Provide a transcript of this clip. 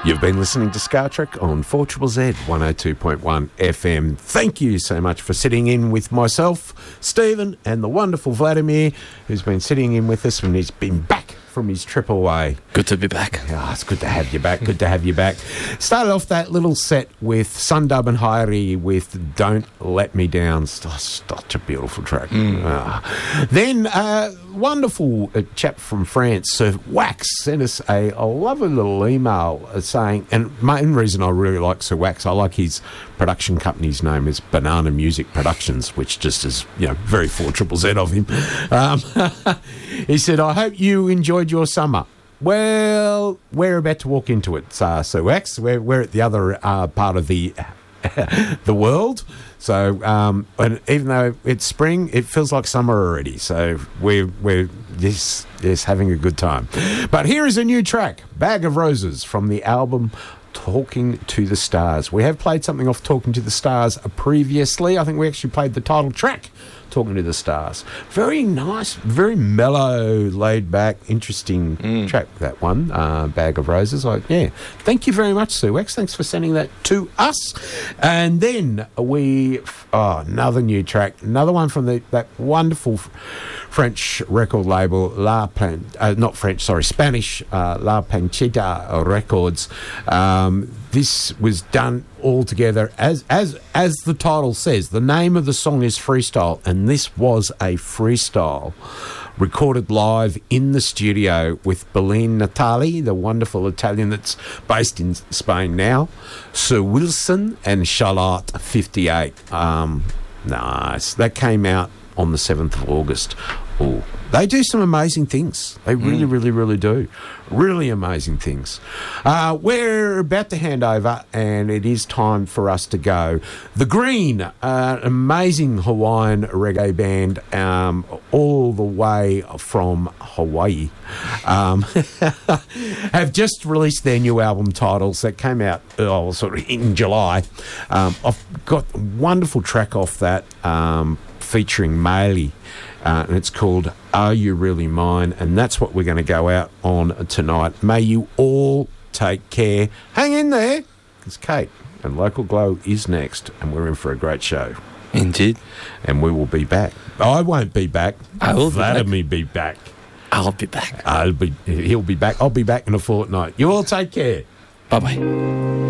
You've been listening to Scar Trek on 4ZZZ 102.1 FM. Thank you so much for sitting in with myself, Stephen, and the wonderful Vladimir, who's been sitting in with us when he's been back from his trip away. Good to be back. Oh, it's good to have you back. Good to have you back. Started off that little set with Sundub and Hairi with Don't Let Me Down. Such a beautiful track. Then wonderful chap from France, Sir Wax, sent us a lovely little email saying, and main reason I really like Sir Wax, I like his production company's name is Banana Music Productions, which just is, very 4ZZZ of him. He said, I hope you enjoyed your summer. Well, we're about to walk into it, Sir Wax. We're at the other part of the world. So, and even though it's spring, it feels like summer already. So we're just having a good time. But here is a new track, Bag of Roses, from the album Talking to the Stars. We have played something off Talking to the Stars previously. I think we actually played the title track, Talking to the Stars. Very nice, very mellow, laid back, interesting track, that one, Bag of Roses. Thank you very much, Sue Wax. Thanks for sending that to us. And then another new track, another one from that wonderful French record label, Spanish, La Panchita Records. This was done all together, as the title says. The name of the song is Freestyle, and this was a freestyle recorded live in the studio with Belen Natali, the wonderful Italian that's based in Spain now, Sir Wilson, and Charlotte 58. Nice. That came out on the 7th of August. Oh, they do some amazing things. They really, really, really do. Really amazing things. We're about to hand over, and it is time for us to go. The Green, an amazing Hawaiian reggae band, all the way from Hawaii, have just released their new album titles that came out sort of in July. I've got a wonderful track off that featuring Maili. And it's called Are You Really Mine? And that's what we're going to go out on tonight. May you all take care. Hang in there. It's Kate, and Local Glow is next, and we're in for a great show. Indeed. And we will be back. I won't be back. I will be back. I'll be back. He'll be back. I'll be back in a fortnight. You all take care. Bye-bye.